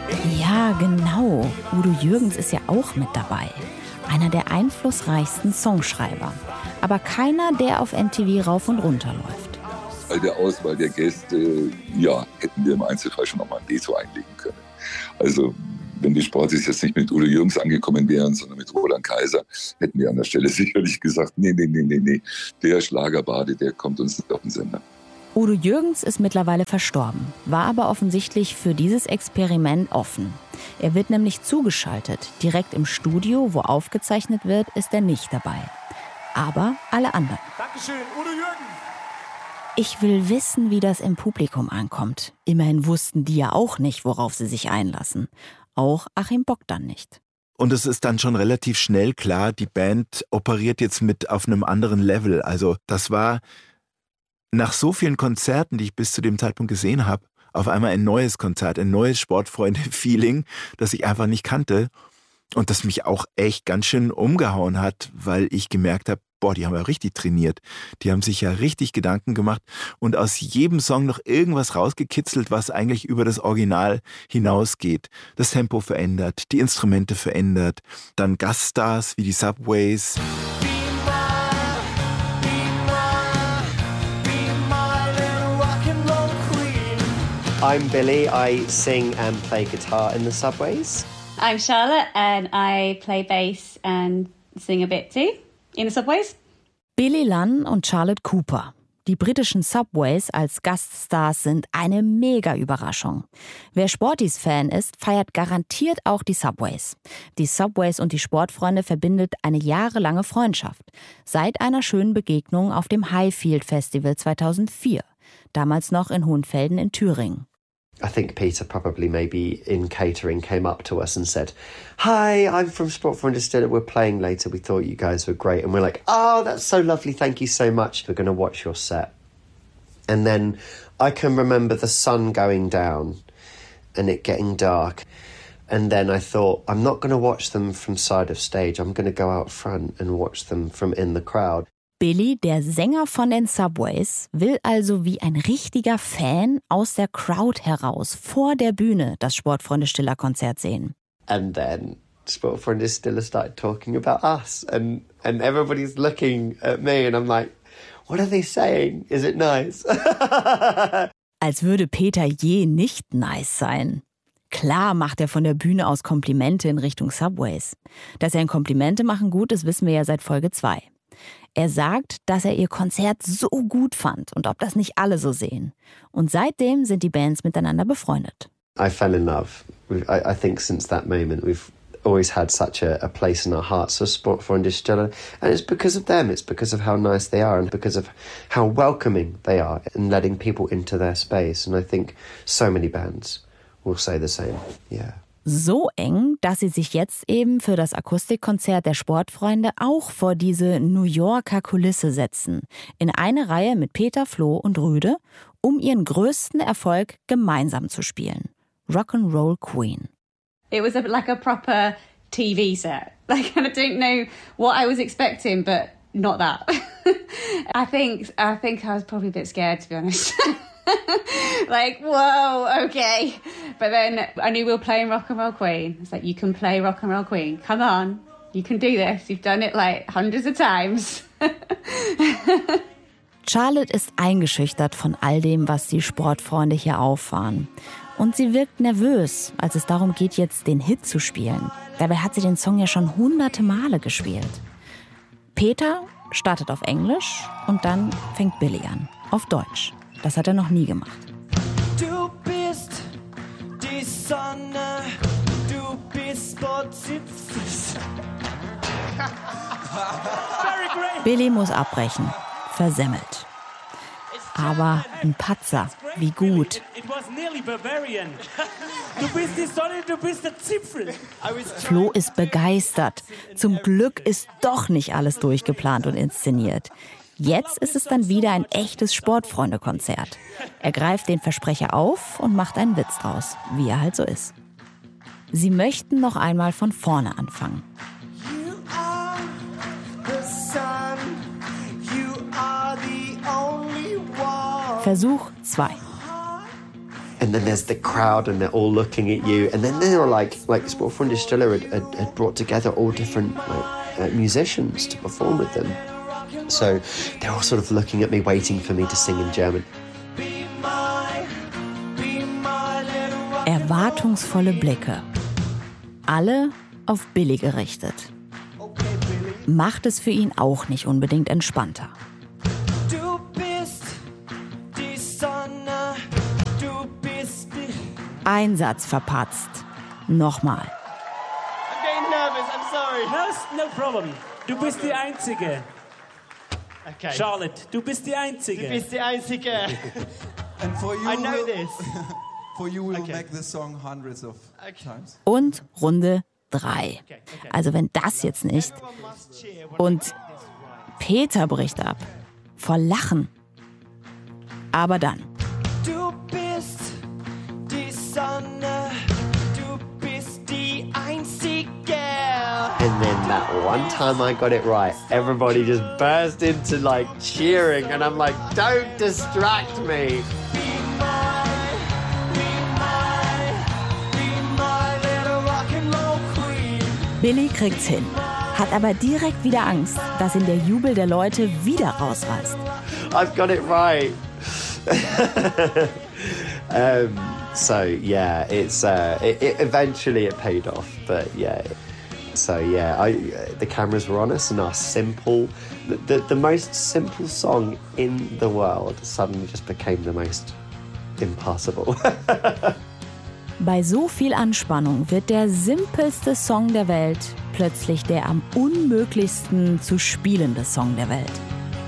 Ja, genau. Udo Jürgens ist ja auch mit dabei. Einer der einflussreichsten Songschreiber. Aber keiner, der auf MTV rauf und runter läuft. Bei der Auswahl der Gäste, hätten wir im Einzelfall schon nochmal ein Veto einlegen können. Also wenn die Sportis jetzt nicht mit Udo Jürgens angekommen wären, sondern mit Roland Kaiser, hätten wir an der Stelle sicherlich gesagt, nee. Der Schlagerbade, der kommt uns nicht auf den Sender. Udo Jürgens ist mittlerweile verstorben, war aber offensichtlich für dieses Experiment offen. Er wird nämlich zugeschaltet. Direkt im Studio, wo aufgezeichnet wird, ist er nicht dabei. Aber alle anderen. Dankeschön, Udo Jürgens. Ich will wissen, wie das im Publikum ankommt. Immerhin wussten die ja auch nicht, worauf sie sich einlassen. Auch Achim Bogdan nicht. Und es ist dann schon relativ schnell klar, die Band operiert jetzt mit auf einem anderen Level. Also das war nach so vielen Konzerten, die ich bis zu dem Zeitpunkt gesehen habe, auf einmal ein neues Konzert, ein neues Sportfreunde-Feeling, das ich einfach nicht kannte und das mich auch echt ganz schön umgehauen hat, weil ich gemerkt habe, die haben ja richtig trainiert. Die haben sich ja richtig Gedanken gemacht und aus jedem Song noch irgendwas rausgekitzelt, was eigentlich über das Original hinausgeht. Das Tempo verändert, die Instrumente verändert, dann Gaststars wie die Subways. I'm Billy, I sing and play guitar in the Subways. I'm Charlotte and I play bass and sing a bit too in the Subways. Billy Lunn und Charlotte Cooper. Die britischen Subways als Gaststars sind eine Mega-Überraschung. Wer Sporties-Fan ist, feiert garantiert auch die Subways. Die Subways und die Sportfreunde verbindet eine jahrelange Freundschaft. Seit einer schönen Begegnung auf dem Highfield Festival 2004. Damals noch in Hohenfelden in Thüringen. I think Peter probably maybe in catering came up to us and said, "Hi, I'm from Sportfreunde Stille. We're playing later. We thought you guys were great." And we're like, "Oh, that's so lovely. Thank you so much. We're going to watch your set." And then I can remember the sun going down and it getting dark. And then I thought, I'm not going to watch them from side of stage. I'm going to go out front and watch them from in the crowd. Billy, der Sänger von den Subways, will also wie ein richtiger Fan aus der Crowd heraus vor der Bühne das Sportfreunde Stiller Konzert sehen. And then Sportfreunde Stille started talking about us and everybody's looking at me and I'm like, what are they saying? Is it nice? Als würde Peter je nicht nice sein. Klar macht er von der Bühne aus Komplimente in Richtung Subways. Dass er in Komplimente machen gut ist, wissen wir ja seit Folge 2. Er sagt, dass er ihr Konzert so gut fand und ob das nicht alle so sehen. Und seitdem sind die Bands miteinander befreundet. I fell in love. I think since that moment we've always had such a place in our hearts for Sportfreunde Stille. And it's because of them. It's because of how nice they are and because of how welcoming they are in letting people into their space. And I think so many bands will say the same. Yeah. So eng, dass sie sich jetzt eben für das Akustikkonzert der Sportfreunde auch vor diese New Yorker Kulisse setzen. In eine Reihe mit Peter, Flo und Rüde, um ihren größten Erfolg gemeinsam zu spielen. Rock'n'Roll Queen. It was like a proper TV set. Like, I don't know what I was expecting, but not that. I think I was probably a bit scared, to be honest. Like, whoa, okay. But then I knew we were playing Rock'n'Roll Queen. It's like, you can play Rock'n'Roll Queen. Come on, you can do this. You've done it like hundreds of times. Charlotte ist eingeschüchtert von all dem, was die Sportfreunde hier auffahren. Und sie wirkt nervös, als es darum geht, jetzt den Hit zu spielen. Dabei hat sie den Song ja schon hunderte Male gespielt. Peter startet auf Englisch und dann fängt Billy an, auf Deutsch. Das hat er noch nie gemacht. Du bist die Sonne, du bist Sportzitzes. Billy muss abbrechen, versemmelt. Aber ein Patzer, wie gut. Du bist die Sonne, du bist der Zipfel. Flo ist begeistert. Zum Glück ist doch nicht alles durchgeplant und inszeniert. Jetzt ist es dann wieder ein echtes Sportfreunde-Konzert. Er greift den Versprecher auf und macht einen Witz draus, wie er halt so ist. Sie möchten noch einmal von vorne anfangen. Versuch 2. And then there's the crowd and they're all looking at you. And then they were like Sportfreunde Stille had brought together all different musicians to perform with them. So they're all sort of looking at me, waiting for me to sing in German. Erwartungsvolle Blicke. Alle auf Billy gerichtet. Macht es für ihn auch nicht unbedingt entspannter. Du bist die Sonne, du bist die... Ein Satz verpatzt. Nochmal. I'm getting nervous, I'm sorry. No problem. Du bist die Einzige. Okay. Charlotte, du bist die Einzige. Du bist die Einzige. And for you, I know this. For you, we'll make this song hundreds of times. Und Runde 3. Also wenn das jetzt nicht. Und Peter bricht ab. Vor Lachen. Aber dann. Du bist die Sonne, du bist die Einzige. And then that one time I got it right, everybody just burst into like cheering, and I'm like, don't distract me. Billy kriegt's hin, hat aber direkt wieder Angst, dass ihn der Jubel der Leute wieder rausreißt. I've got it right. So yeah, it's eventually it paid off, but yeah. So yeah, the cameras were on us, and our the most simple song in the world suddenly just became the most impossible. Bei so viel Anspannung wird der simpelste Song der Welt plötzlich der am unmöglichsten zu spielende Song der Welt.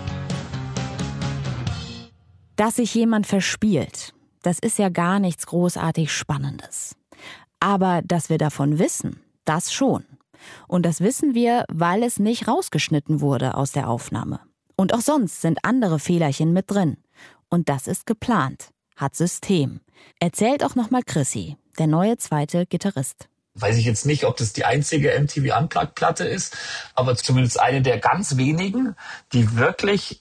Dass sich jemand verspielt, das ist ja gar nichts großartig Spannendes. Aber dass wir davon wissen, das schon. Und das wissen wir, weil es nicht rausgeschnitten wurde aus der Aufnahme. Und auch sonst sind andere Fehlerchen mit drin. Und das ist geplant, hat System. Erzählt auch nochmal Chrissy, der neue zweite Gitarrist. Weiß ich jetzt nicht, ob das die einzige MTV Unplugged-Platte ist, aber zumindest eine der ganz wenigen, die wirklich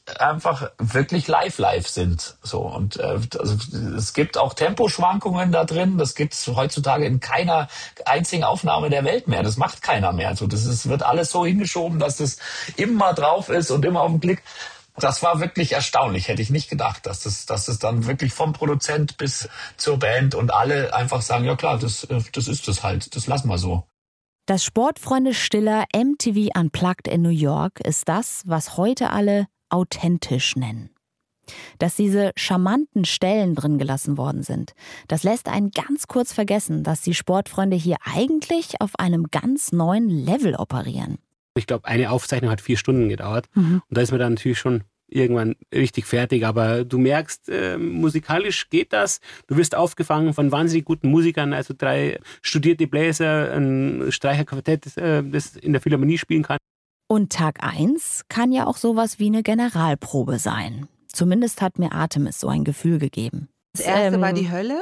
live sind. So, und also, es gibt auch Temposchwankungen da drin. Das gibt es heutzutage in keiner einzigen Aufnahme der Welt mehr. Das macht keiner mehr. Also, wird alles so hingeschoben, dass es immer drauf ist und immer auf den Klick. Das war wirklich erstaunlich. Hätte ich nicht gedacht, dass es dann wirklich vom Produzent bis zur Band und alle einfach sagen, ja klar, das ist es halt, das lassen wir so. Das Sportfreunde Stiller MTV Unplugged in New York ist das, was heute alle authentisch nennen. Dass diese charmanten Stellen drin gelassen worden sind, das lässt einen ganz kurz vergessen, dass die Sportfreunde hier eigentlich auf einem ganz neuen Level operieren. Ich glaube, eine Aufzeichnung hat 4 Stunden gedauert. Und da ist man dann natürlich schon irgendwann richtig fertig. Aber du merkst, musikalisch geht das. Du wirst aufgefangen von wahnsinnig guten Musikern, also 3 studierte Bläser, ein Streicherquartett, das in der Philharmonie spielen kann. Und Tag 1 kann ja auch sowas wie eine Generalprobe sein. Zumindest hat mir Artemis so ein Gefühl gegeben. Das erste war die Hölle,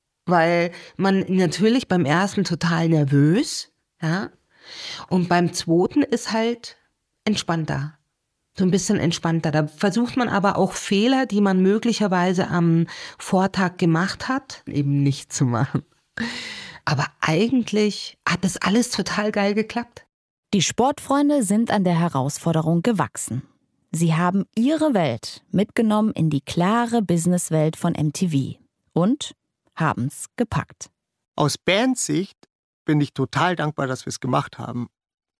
weil man natürlich beim ersten total nervös, ja. Und beim zweiten ist halt entspannter. So ein bisschen entspannter. Da versucht man aber auch Fehler, die man möglicherweise am Vortag gemacht hat, eben nicht zu machen. Aber eigentlich hat das alles total geil geklappt. Die Sportfreunde sind an der Herausforderung gewachsen. Sie haben ihre Welt mitgenommen in die klare Businesswelt von MTV und haben's gepackt. Aus Bandsicht bin ich total dankbar, dass wir es gemacht haben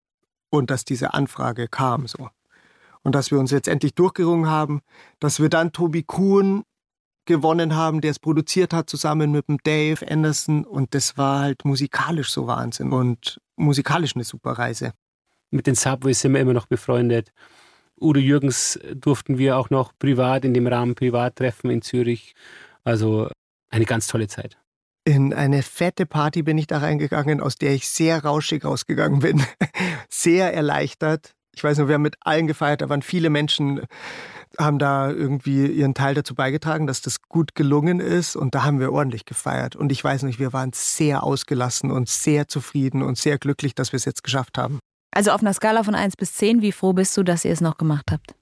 und dass diese Anfrage kam so. Und dass wir uns jetzt endlich durchgerungen haben, dass wir dann Tobi Kuhn gewonnen haben, der es produziert hat, zusammen mit dem Dave Anderson. Und das war halt musikalisch so Wahnsinn und musikalisch eine super Reise. Mit den Subways sind wir immer noch befreundet. Udo Jürgens durften wir auch noch privat in dem Rahmen privat treffen in Zürich. Also eine ganz tolle Zeit. In eine fette Party bin ich da reingegangen, aus der ich sehr rauschig rausgegangen bin. Sehr erleichtert. Ich weiß nur, wir haben mit allen gefeiert, da waren viele Menschen, haben da irgendwie ihren Teil dazu beigetragen, dass das gut gelungen ist. Und da haben wir ordentlich gefeiert. Und ich weiß nicht, wir waren sehr ausgelassen und sehr zufrieden und sehr glücklich, dass wir es jetzt geschafft haben. Also auf einer Skala von 1 bis 10, wie froh bist du, dass ihr es noch gemacht habt?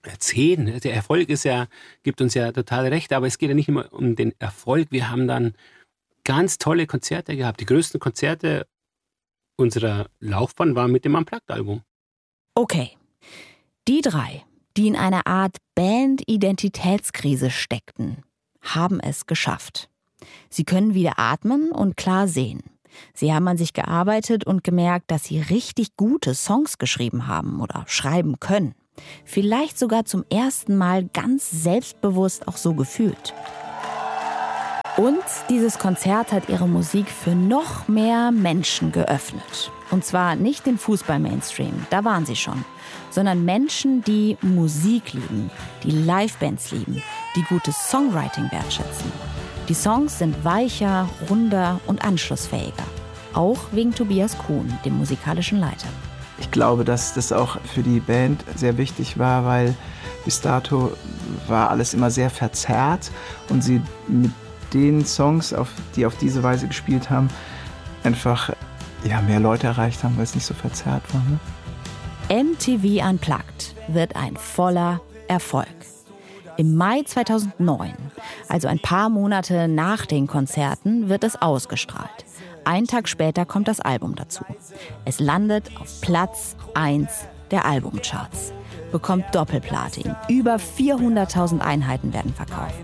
10. Der Erfolg gibt uns ja total recht, aber es geht ja nicht immer um den Erfolg. Wir haben dann ganz tolle Konzerte gehabt. Die größten Konzerte unserer Laufbahn waren mit dem Unplugged-Album. Okay, die 3, die in einer Art Band-Identitätskrise steckten, haben es geschafft. Sie können wieder atmen und klar sehen. Sie haben an sich gearbeitet und gemerkt, dass sie richtig gute Songs geschrieben haben oder schreiben können. Vielleicht sogar zum ersten Mal ganz selbstbewusst auch so gefühlt. Und dieses Konzert hat ihre Musik für noch mehr Menschen geöffnet. Und zwar nicht den Fußball-Mainstream, da waren sie schon, sondern Menschen, die Musik lieben, die Livebands lieben, die gutes Songwriting wertschätzen. Die Songs sind weicher, runder und anschlussfähiger. Auch wegen Tobias Kuhn, dem musikalischen Leiter. Ich glaube, dass das auch für die Band sehr wichtig war, weil bis dato war alles immer sehr verzerrt und sie mit den Songs, die auf diese Weise gespielt haben, einfach mehr Leute erreicht haben, weil es nicht so verzerrt war. Ne? MTV Unplugged wird ein voller Erfolg. Im Mai 2009, also ein paar Monate nach den Konzerten, wird es ausgestrahlt. Einen Tag später kommt das Album dazu. Es landet auf Platz 1 der Albumcharts, bekommt Doppelplatin. Über 400.000 Einheiten werden verkauft.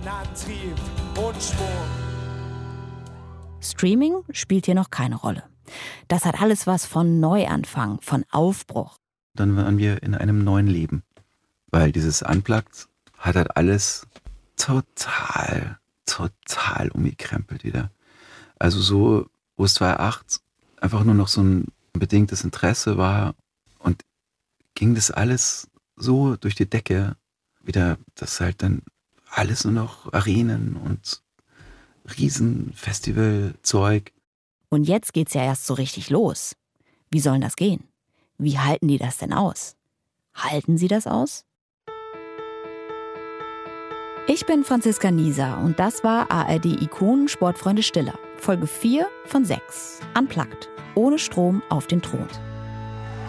Streaming spielt hier noch keine Rolle. Das hat alles was von Neuanfang, von Aufbruch. Dann waren wir in einem neuen Leben, weil dieses Unplugged hat halt alles total umgekrempelt wieder. Also so, wo es 2008 einfach nur noch so ein bedingtes Interesse war und ging das alles so durch die Decke wieder, dass halt dann alles nur noch Arenen und Riesenfestivalzeug. Und jetzt geht's ja erst so richtig los. Wie soll das gehen? Wie halten die das denn aus? Halten sie das aus? Ich bin Franziska Nieser und das war ARD Ikonen Sportfreunde Stiller. Folge 4 von 6. Unplugged. Ohne Strom auf den Thron.